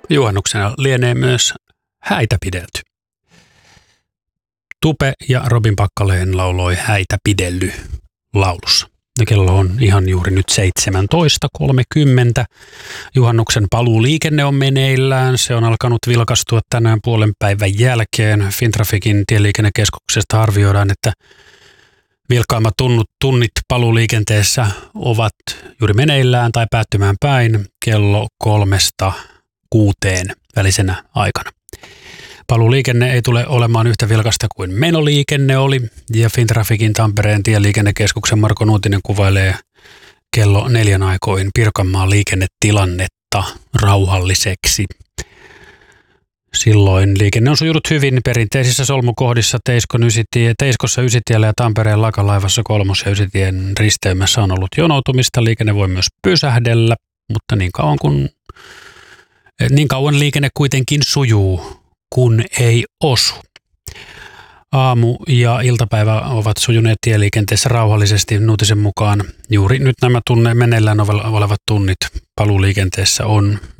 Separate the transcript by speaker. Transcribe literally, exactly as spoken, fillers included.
Speaker 1: Juhannuksena lienee myös häitä pidelty. Tupe ja Robin Packalén lauloi Häitä pidelly laulussa. Ja kello on ihan juuri nyt seitsemäntoista kolmekymmentä. Juhannuksen paluuliikenne on meneillään. Se on alkanut vilkastua tänään puolen päivän jälkeen. Fintraficin tieliikennekeskuksesta arvioidaan, että vilkkaimmat tunnut, tunnit paluuliikenteessä ovat juuri meneillään tai päättymään päin kello kolmesta kuuteen välisenä aikana. Paluuliikenne ei tule olemaan yhtä vilkasta kuin menoliikenne oli, ja Fintraficin Tampereen tieliikennekeskuksen Marko Nuutinen kuvailee kello neljän aikoin Pirkanmaan liikennetilannetta rauhalliseksi. Silloin liikenne on sujunut hyvin perinteisissä solmukohdissa Teiskon ysitie, Teiskossa Ysitiellä ja Tampereen Lakalaivassa kolmos- ja Ysitien risteymässä on ollut jonoutumista. Liikenne voi myös pysähdellä, mutta niin kauan, kun, niin kauan liikenne kuitenkin sujuu, kun ei osu. Aamu ja iltapäivä ovat sujuneet tieliikenteessä rauhallisesti Nuutisen mukaan. Juuri nyt nämä tunne meneillään olevat tunnit paluuliikenteessä on